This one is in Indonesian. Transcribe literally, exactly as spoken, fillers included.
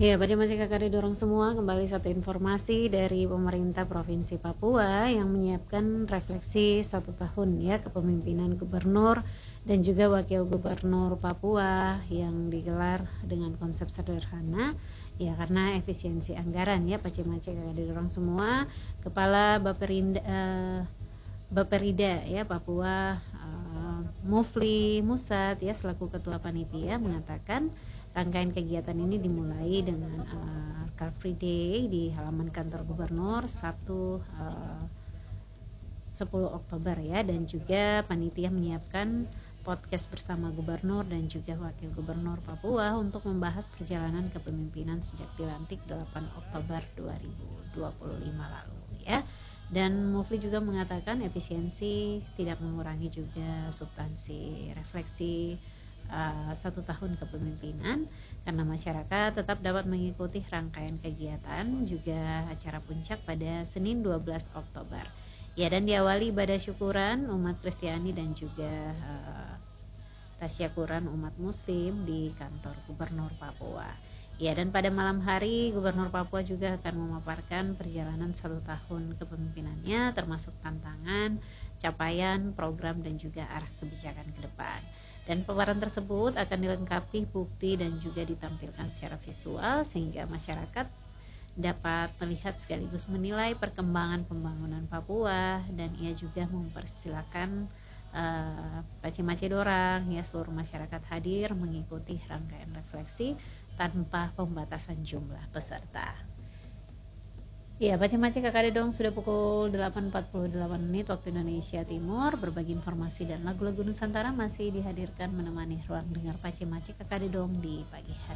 Ya, Baca-Baca Kakak didorong semua, kembali satu informasi dari pemerintah Provinsi Papua yang menyiapkan refleksi satu tahun ya kepemimpinan Gubernur dan juga Wakil Gubernur Papua yang digelar dengan konsep sederhana ya karena efisiensi anggaran ya. Baca-Baca Kakak didorong semua, Kepala Baperinda eh, Baperida ya Papua uh, Mufli Musad ya selaku ketua panitia mengatakan rangkaian kegiatan ini dimulai dengan uh, Car Free Day di halaman kantor gubernur Sabtu uh, sepuluh Oktober ya, dan juga panitia menyiapkan podcast bersama gubernur dan juga wakil gubernur Papua untuk membahas perjalanan kepemimpinan sejak dilantik delapan Oktober dua ribu dua puluh lima lalu ya. Dan Mufli juga mengatakan efisiensi tidak mengurangi juga substansi refleksi uh, satu tahun kepemimpinan karena masyarakat tetap dapat mengikuti rangkaian kegiatan juga acara puncak pada Senin dua belas Oktober ya, dan diawali ibadah syukuran umat Kristiani dan juga uh, tasyakuran umat Muslim di kantor Gubernur Papua. Ya, dan pada malam hari Gubernur Papua juga akan memaparkan perjalanan satu tahun kepemimpinannya termasuk tantangan, capaian, program dan juga arah kebijakan ke depan. Dan paparan tersebut akan dilengkapi bukti dan juga ditampilkan secara visual sehingga masyarakat dapat melihat sekaligus menilai perkembangan pembangunan Papua, dan ia juga mempersilahkan uh, Baca-Baca dorang ya seluruh masyarakat hadir mengikuti rangkaian refleksi tanpa pembatasan jumlah peserta. Ya, Baca-Baca Kakak dong sudah pukul delapan empat puluh delapan menit waktu Indonesia Timur. Berbagi informasi dan lagu-lagu Nusantara masih dihadirkan menemani ruang dengar Baca-Baca Kakak dong di pagi hari.